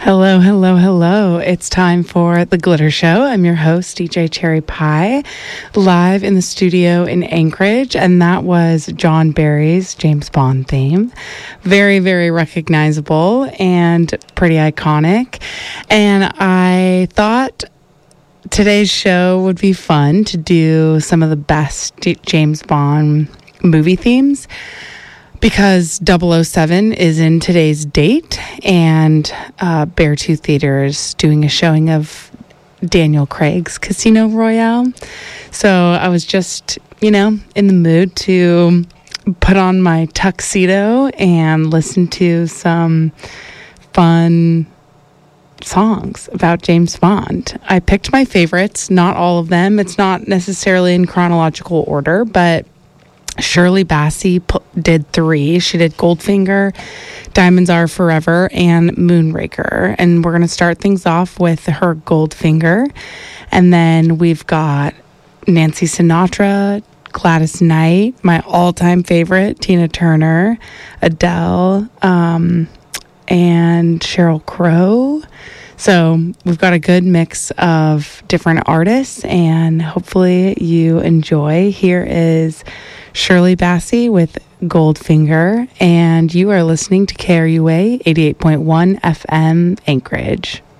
Hello, hello, hello. It's time for The Glitter Show. I'm your host, DJ Cherry Pie, live in the studio in Anchorage, and that was John Barry's James Bond theme. Very, very recognizable and pretty iconic. And I thought today's show would be fun to do some of the best James Bond movie themes, because 007 is in today's date, and Beartooth Theater is doing a showing of Daniel Craig's Casino Royale. So I was just, in the mood to put on my tuxedo and listen to some fun songs about James Bond. I picked my favorites, not all of them. It's not necessarily in chronological order, but Shirley Bassey did 3. She did Goldfinger, Diamonds Are Forever, and Moonraker. And we're going to start things off with her Goldfinger. And then we've got Nancy Sinatra, Gladys Knight, my all-time favorite, Tina Turner, Adele, and Sheryl Crow. So we've got a good mix of different artists, and hopefully you enjoy. Here is Shirley Bassey with Goldfinger, and you are listening to KRUA 88.1 FM Anchorage.